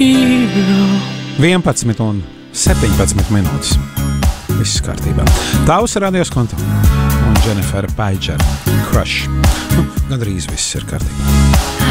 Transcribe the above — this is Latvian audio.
11 un 17 minūtes. Viss kārtībā. Tavs radios konto un Jennifer Paidžera Crush. Gandrīz viss ir kārtībā.